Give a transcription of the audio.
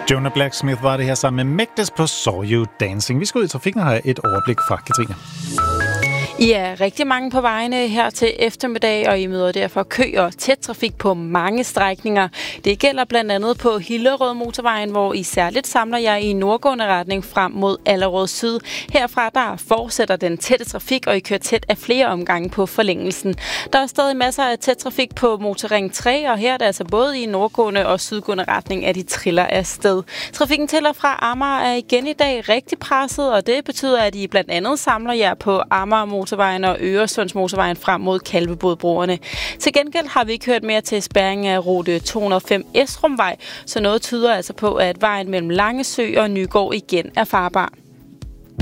Jonah Blacksmith var det her sammen med Megdes på Saw You Dancing. Vi skal ud i trafikken og have et overblik fra Katrine. I er rigtig mange på vejene her til eftermiddag, og I møder derfor kø og tæt trafik på mange strækninger. Det gælder blandt andet på Hillerød Motorvejen, hvor I særligt samler jer i nordgående retning frem mod Allerød Syd. Herfra der fortsætter den tætte trafik, og I kører tæt af flere omgange på forlængelsen. Der er stadig masser af tæt trafik på Motorring 3, og her er det altså både i nordgående og sydgående retning, at de triller afsted. Trafikken til og fra Amager er igen i dag rigtig presset, og det betyder, at I blandt andet samler jer på Amager Motorvejen og Øresundsmotorvejen frem mod Kalvebodbroerne. Til gengæld har vi ikke hørt mere til spærring af rute 205 Esrumvej, så noget tyder altså på, at vejen mellem Langesø og Nygård igen er farbar.